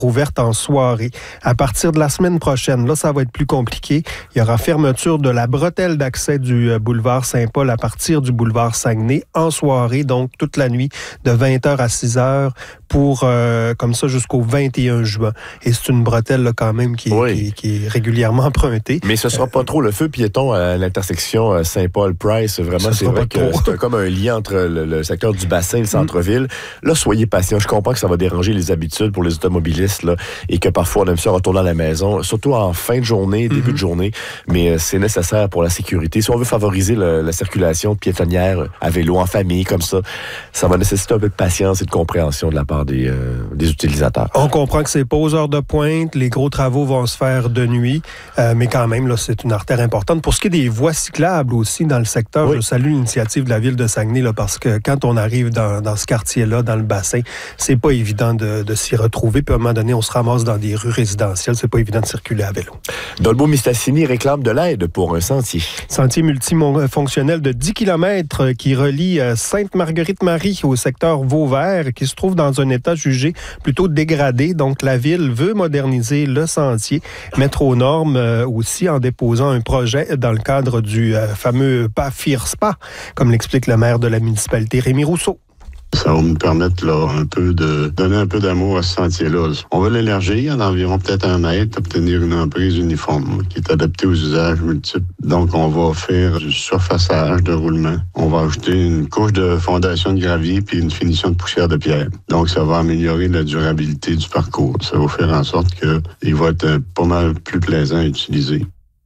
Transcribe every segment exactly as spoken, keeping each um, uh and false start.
ouverte en soirée. À partir de la semaine prochaine, là, ça va être plus compliqué. Il y aura fermeture de la bretelle d'accès du boulevard Saint-Paul à partir du boulevard Saguenay en soirée, donc toute la nuit de vingt heures à six heures pour, euh, comme ça, jusqu'au vingt et un juin. Et c'est une bretelle, là, quand même, qui, oui. qui, qui est régulièrement empruntée. Mais ce sera euh, pas trop le feu piéton à l'intersection Saint-Paul-Price. Vraiment, c'est vrai que c'est comme un lien entre le, le secteur du bassin et le centre-ville. Mm. Là, soyez patients. Je comprends que ça va déranger les habitudes pour les automobilistes, là, et que parfois, on aime ça retourner à la maison, surtout en fin de journée, début mm-hmm. de journée. Mais c'est nécessaire pour la sécurité. Si on veut favoriser le, la circulation piétonnière à vélo, en famille, comme ça, ça va nécessiter un peu de patience et de compréhension de la part des, euh, des utilisateurs. On comprend que c'est pas aux heures de pointe, les gros travaux vont se faire de nuit, euh, mais quand même, là, c'est une artère importante. Pour ce qui est des voies cyclables aussi dans le secteur, oui. je salue l'initiative de la Ville de Saguenay, là, parce que quand on arrive dans, dans ce quartier-là, dans le bassin, c'est pas évident de, de s'y retrouver. Puis à un moment donné, on se ramasse dans des rues résidentielles, c'est pas évident de circuler à vélo. Dolbeau-Mistassini réclame de l'aide pour un sentier. Sentier multifonctionnel de dix kilomètres qui relie Sainte-Marguerite-Marie au secteur Vauvert, qui se trouve dans un état jugé plutôt dégradé. Donc, la Ville veut moderniser le sentier, mettre aux normes euh, aussi en déposant un projet dans le cadre du euh, fameux P A F I R S P A, comme l'explique le maire de la municipalité, Rémi Rousseau. Ça va nous permettre là, un peu de donner un peu d'amour à ce sentier-là. On va l'élargir d'environ peut-être un mètre, obtenir une emprise uniforme qui est adaptée aux usages multiples. Donc, on va faire du surfaçage de roulement. On va ajouter une couche de fondation de gravier puis une finition de poussière de pierre. Donc, ça va améliorer la durabilité du parcours. Ça va faire en sorte qu'il va être pas mal plus plaisant à utiliser.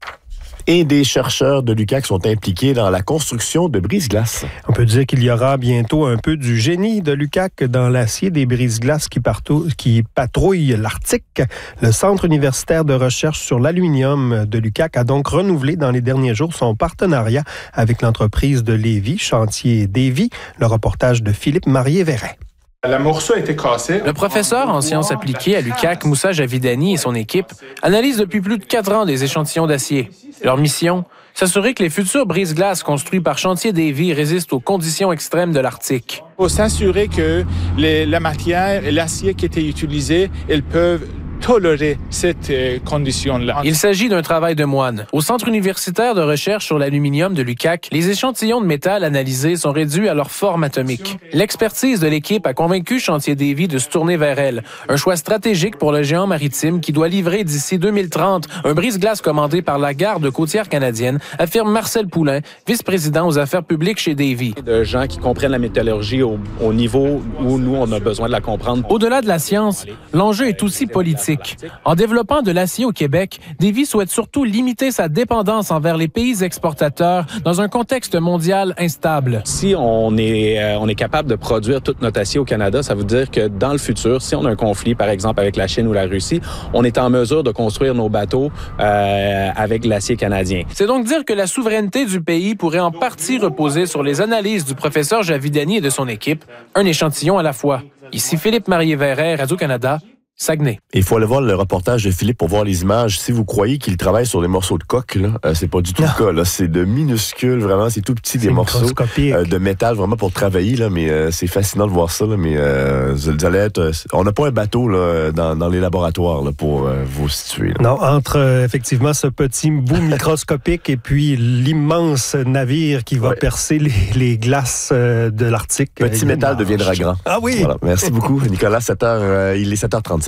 Et des chercheurs de l'U Q A C sont impliqués dans la construction de brise-glaces. On peut dire qu'il y aura bientôt un peu du génie de l'U Q A C dans l'acier des brise-glaces qui, partout, qui patrouillent l'Arctique. Le Centre universitaire de recherche sur l'aluminium de l'U Q A C a donc renouvelé dans les derniers jours son partenariat avec l'entreprise de Lévis, Chantier Davy. Le reportage de Philippe Marié-Verret. Le morceau a été cassé. Le professeur en sciences appliquées à l'U Q A C, Moussa Javidani et son équipe analysent depuis plus de quatre ans des échantillons d'acier. Leur mission, s'assurer que les futurs brise-glaces construits par Chantier Davy résistent aux conditions extrêmes de l'Arctique. Il faut s'assurer que les, la matière et l'acier qui étaient utilisés, elles peuvent tolérer cette euh, condition-là. Il s'agit d'un travail de moine. Au Centre universitaire de recherche sur l'aluminium de l'U Q A C, les échantillons de métal analysés sont réduits à leur forme atomique. L'expertise de l'équipe a convaincu Chantier Davy de se tourner vers elle. Un choix stratégique pour le géant maritime qui doit livrer d'ici deux mille trente un brise-glace commandé par la garde côtière canadienne, affirme Marcel Poulain, vice-président aux affaires publiques chez Davy. De gens qui comprennent la métallurgie au, au niveau où nous, on a besoin de la comprendre. Au-delà de la science, l'enjeu est aussi politique. En développant de l'acier au Québec, Davy souhaite surtout limiter sa dépendance envers les pays exportateurs dans un contexte mondial instable. Si on est, euh, on est capable de produire tout notre acier au Canada, ça veut dire que dans le futur, si on a un conflit, par exemple, avec la Chine ou la Russie, on est en mesure de construire nos bateaux euh, avec l'acier canadien. C'est donc dire que la souveraineté du pays pourrait en partie reposer sur les analyses du professeur Javidani et de son équipe, un échantillon à la fois. Ici Philippe Marié-Verret, Radio-Canada. Saguenay. Il faut aller voir le reportage de Philippe pour voir les images. Si vous croyez qu'il travaille sur des morceaux de coque, là, euh, c'est pas du tout non. le cas. Là. C'est de minuscules, vraiment, c'est tout petit, des morceaux euh, de métal vraiment pour travailler. Là, mais euh, c'est fascinant de voir ça. Là, mais euh, vous allez être, euh, on n'a pas un bateau là, dans, dans les laboratoires là, pour euh, vous situer. Là. Non, entre euh, effectivement ce petit bout microscopique et puis l'immense navire qui va ouais. percer les, les glaces euh, de l'Arctique. Petit euh, métal deviendra grand. Ah oui! Voilà. Merci beaucoup, Nicolas. sept heures, euh, il est sept heures trente-sept.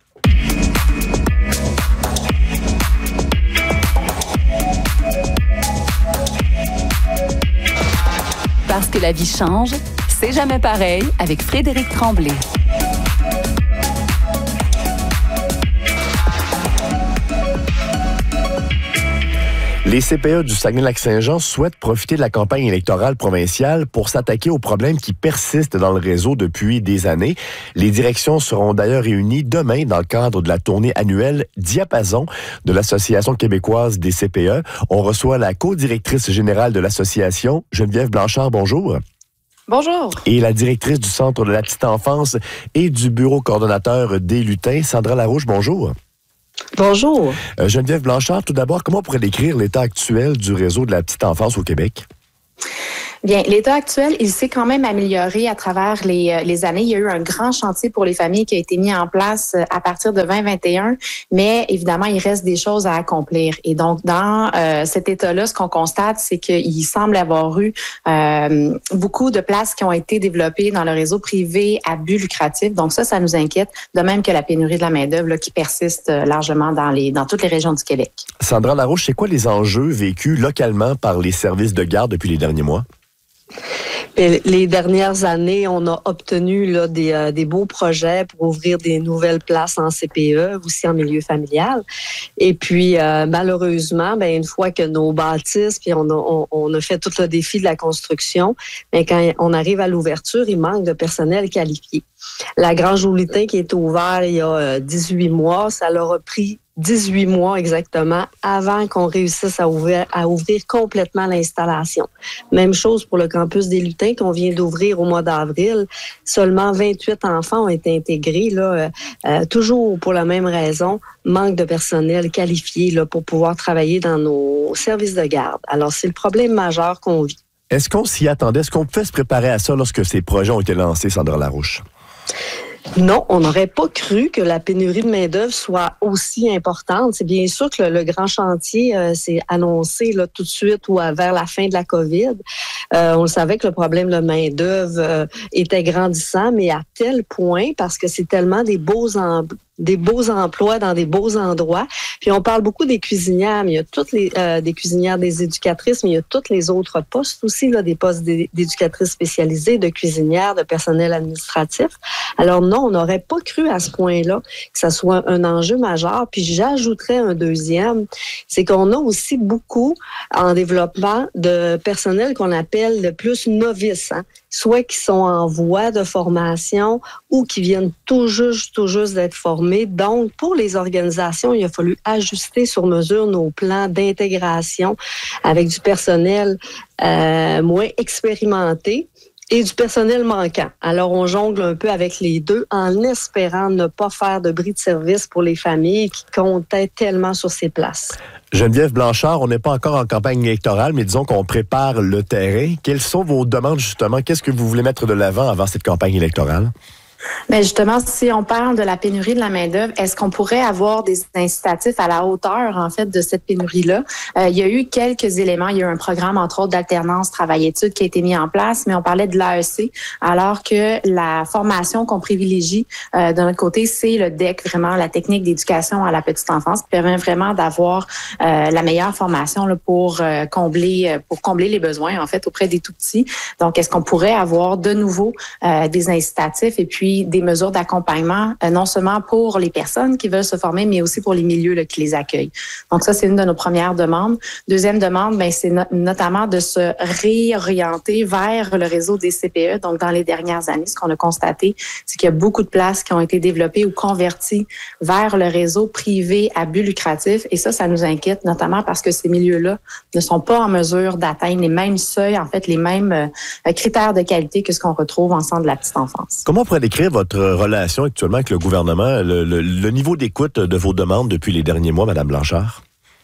Parce que la vie change, c'est jamais pareil avec Frédéric Tremblay. Les C P E du Saguenay-Lac-Saint-Jean souhaitent profiter de la campagne électorale provinciale pour s'attaquer aux problèmes qui persistent dans le réseau depuis des années. Les directions seront d'ailleurs réunies demain dans le cadre de la tournée annuelle Diapason de l'Association québécoise des C P E. On reçoit la co-directrice générale de l'association, Geneviève Blanchard. Bonjour. Bonjour. Et la directrice du Centre de la petite enfance et du bureau coordonnateur des lutins, Sandra Larouche. Bonjour. Bonjour. Euh, Geneviève Blanchard, tout d'abord, comment on pourrait décrire l'état actuel du réseau de la petite enfance au Québec? Bien, l'état actuel, il s'est quand même amélioré à travers les, les années. Il y a eu un grand chantier pour les familles qui a été mis en place à partir de vingt vingt et un, mais évidemment, il reste des choses à accomplir. Et donc, dans euh, cet état-là, ce qu'on constate, c'est qu'il semble avoir eu euh, beaucoup de places qui ont été développées dans le réseau privé à but lucratif. Donc ça, ça nous inquiète, de même que la pénurie de la main-d'œuvre là, qui persiste largement dans, les, dans toutes les régions du Québec. Sandra Larouche, c'est quoi les enjeux vécus localement par les services de garde depuis les derniers mois? Les dernières années, on a obtenu là, des, euh, des beaux projets pour ouvrir des nouvelles places en C P E, aussi en milieu familial. Et puis, euh, malheureusement, ben, une fois que nos bâtisses, puis on a, on, on a fait tout le défi de la construction, ben, quand on arrive à l'ouverture, il manque de personnel qualifié. La Grange Loulitain qui est ouverte il y a dix-huit mois, ça leur a pris dix-huit mois exactement avant qu'on réussisse à ouvrir, à ouvrir complètement l'installation. Même chose pour le campus des Lutins qu'on vient d'ouvrir au mois d'avril. Seulement vingt-huit enfants ont été intégrés, là, euh, toujours pour la même raison, manque de personnel qualifié là, pour pouvoir travailler dans nos services de garde. Alors, c'est le problème majeur qu'on vit. Est-ce qu'on s'y attendait? Est-ce qu'on pouvait se préparer à ça lorsque ces projets ont été lancés, Sandra Larouche? Non, on n'aurait pas cru que la pénurie de main-d'œuvre soit aussi importante. C'est bien sûr que le, le grand chantier euh, s'est annoncé là, tout de suite ou à, vers la fin de la COVID. Euh, on le savait que le problème de main-d'œuvre euh, était grandissant, mais à tel point, parce que c'est tellement des beaux em- des beaux emplois dans des beaux endroits. Puis on parle beaucoup des cuisinières, mais il y a toutes les euh, des cuisinières, des éducatrices, mais il y a tous les autres postes aussi, là, des postes d'éducatrices spécialisées, de cuisinières, de personnel administratif. Alors non, on n'aurait pas cru à ce point-là que ça soit un enjeu majeur. Puis j'ajouterais un deuxième, c'est qu'on a aussi beaucoup en développement de personnel qu'on appelle le plus novice, hein? Soit qui sont en voie de formation ou qui viennent tout juste, tout juste d'être formés. Donc, pour les organisations, il a fallu ajuster sur mesure nos plans d'intégration avec du personnel euh, moins expérimenté et du personnel manquant. Alors, on jongle un peu avec les deux en espérant ne pas faire de bris de service pour les familles qui comptaient tellement sur ces places. Geneviève Blanchard, on n'est pas encore en campagne électorale, mais disons qu'on prépare le terrain. Quelles sont vos demandes, justement? Qu'est-ce que vous voulez mettre de l'avant avant cette campagne électorale? Mais justement, si on parle de la pénurie de la main-d'œuvre, est-ce qu'on pourrait avoir des incitatifs à la hauteur, en fait, de cette pénurie-là? Euh, il y a eu quelques éléments. Il y a eu un programme, entre autres, d'alternance travail-études qui a été mis en place, mais on parlait de l'A E C, alors que la formation qu'on privilégie euh, de notre côté, c'est le D E C, vraiment la technique d'éducation à la petite enfance, qui permet vraiment d'avoir euh, la meilleure formation là, pour euh, combler pour combler les besoins, en fait, auprès des tout-petits. Donc, est-ce qu'on pourrait avoir de nouveau euh, des incitatifs et puis des mesures d'accompagnement, euh, non seulement pour les personnes qui veulent se former, mais aussi pour les milieux là, qui les accueillent. Donc ça, c'est une de nos premières demandes. Deuxième demande, ben, c'est no- notamment de se réorienter vers le réseau des C P E. Donc, dans les dernières années, ce qu'on a constaté, c'est qu'il y a beaucoup de places qui ont été développées ou converties vers le réseau privé à but lucratif. Et ça, ça nous inquiète, notamment parce que ces milieux-là ne sont pas en mesure d'atteindre les mêmes seuils, en fait, les mêmes euh, critères de qualité que ce qu'on retrouve en centre de la petite enfance. Comment on pourrait décrire votre relation actuellement avec le gouvernement, le, le, le niveau d'écoute de vos demandes depuis les derniers mois, Mme Blanchard?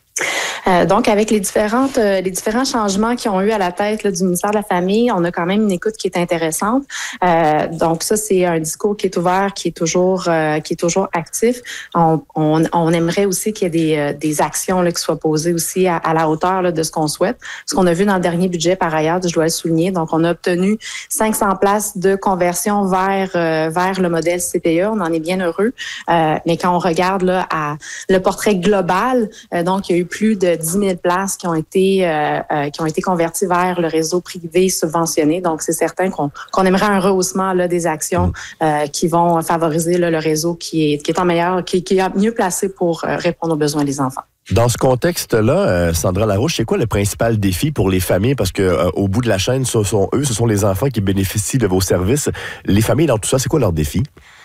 Euh, donc, avec les différentes, euh, les différents changements qui ont eu à la tête là, du ministère de la Famille, on a quand même une écoute qui est intéressante. Euh, donc, ça, c'est un discours qui est ouvert, qui est toujours, euh, qui est toujours actif. On, on, on aimerait aussi qu'il y ait des, euh, des actions là, qui soient posées aussi à, à la hauteur là, de ce qu'on souhaite. Ce qu'on a vu dans le dernier budget, par ailleurs, je dois le souligner. Donc, on a obtenu cinq cents places de conversion vers euh, vers le modèle C P E. On en est bien heureux. Euh, mais quand on regarde là à le portrait global, euh, donc il y a eu plus de dix mille places qui ont été euh, euh, qui ont été converties vers le réseau privé subventionné. Donc, c'est certain qu'on, qu'on aimerait un rehaussement là, des actions euh, qui vont favoriser là, le réseau qui est qui est en meilleur, qui, qui est mieux placé pour euh, répondre aux besoins des enfants. Dans ce contexte-là, euh, Sandra Larouche, c'est quoi le principal défi pour les familles? Parce que euh, au bout de la chaîne, ce sont eux, ce sont les enfants qui bénéficient de vos services. Les familles, dans tout ça, c'est quoi leur défi?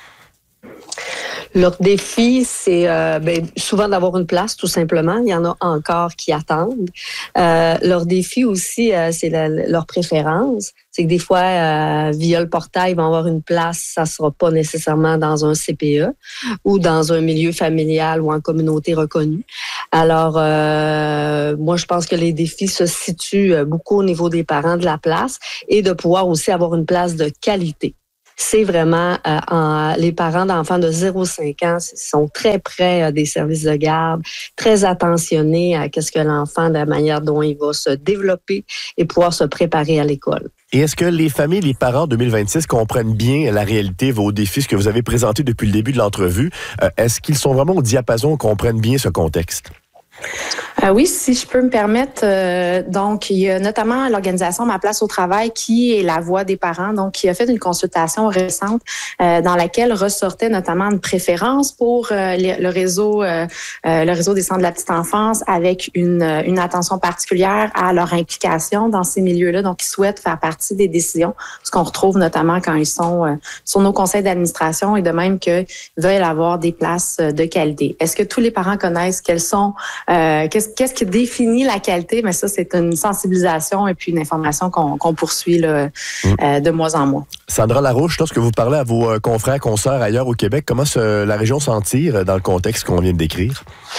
Leur défi, c'est euh, ben, souvent d'avoir une place, tout simplement. Il y en a encore qui attendent. Euh, leur défi aussi, euh, c'est la, leur préférence. C'est que des fois, euh, via le portail, ils vont avoir une place, ça sera pas nécessairement dans un C P E ou dans un milieu familial ou en communauté reconnue. Alors, euh, moi, je pense que les défis se situent beaucoup au niveau des parents de la place et de pouvoir aussi avoir une place de qualité. C'est vraiment euh, en, les parents d'enfants de zéro à cinq ans sont très près euh, des services de garde, très attentionnés à qu'est-ce que l'enfant, de la manière dont il va se développer et pouvoir se préparer à l'école. Et est-ce que les familles, les parents deux mille vingt-six comprennent bien la réalité, vos défis, ce que vous avez présenté depuis le début de l'entrevue? Euh, est-ce qu'ils sont vraiment au diapason, comprennent bien ce contexte? Euh, oui, si je peux me permettre, euh, donc il y a notamment l'organisation Ma Place au Travail qui est la voix des parents, donc qui a fait une consultation récente euh, dans laquelle ressortait notamment une préférence pour euh, le, le réseau, euh, euh, le réseau des centres de la petite enfance avec une, une attention particulière à leur implication dans ces milieux-là, donc ils souhaitent faire partie des décisions, ce qu'on retrouve notamment quand ils sont euh, sur nos conseils d'administration et de même qu'ils veulent avoir des places de qualité. Est-ce que tous les parents connaissent quels sont Euh, qu'est-ce, qu'est-ce qui définit la qualité? Mais ça, c'est une sensibilisation et puis une information qu'on, qu'on poursuit là, mmh. euh, de mois en mois. Sandra Larouche, lorsque vous parlez à vos euh, confrères, consoeurs ailleurs au Québec, comment se, la région s'en tire dans le contexte qu'on vient de décrire?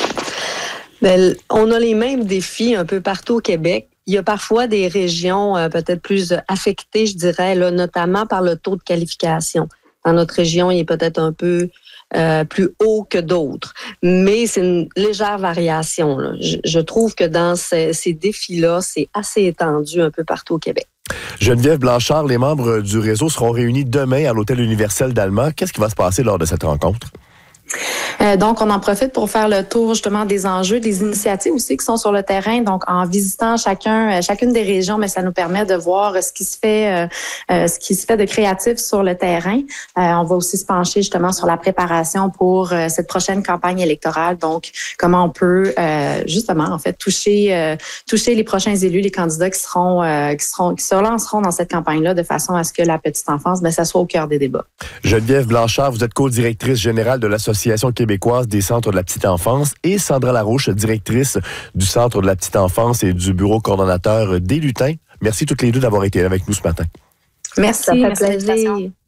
Bien, on a les mêmes défis un peu partout au Québec. Il y a parfois des régions euh, peut-être plus affectées, je dirais, là, notamment par le taux de qualification. Dans notre région, il est peut-être un peu Euh, plus haut que d'autres. Mais c'est une légère variation. Là. Je, je trouve que dans ces, ces défis-là, c'est assez étendu un peu partout au Québec. Geneviève Blanchard, les membres du réseau seront réunis demain à l'Hôtel Universel d'Allemand. Qu'est-ce qui va se passer lors de cette rencontre? Euh, donc, on en profite pour faire le tour justement des enjeux, des initiatives aussi qui sont sur le terrain. Donc, en visitant chacun, chacune des régions, mais ça nous permet de voir ce qui se fait, euh, euh, ce qui se fait de créatif sur le terrain. Euh, on va aussi se pencher justement sur la préparation pour euh, cette prochaine campagne électorale. Donc, comment on peut euh, justement en fait toucher, euh, toucher les prochains élus, les candidats qui seront, euh, qui seront, qui se lanceront dans cette campagne-là, de façon à ce que la petite enfance, ben, ça soit au cœur des débats. Geneviève Blanchard, vous êtes co-directrice générale de l'Association québécoise des centres de la petite enfance, et Sandra Larouche, directrice du Centre de la petite enfance et du bureau coordonnateur des lutins. Merci toutes les deux d'avoir été avec nous ce matin. Merci. Ça fait merci plaisir.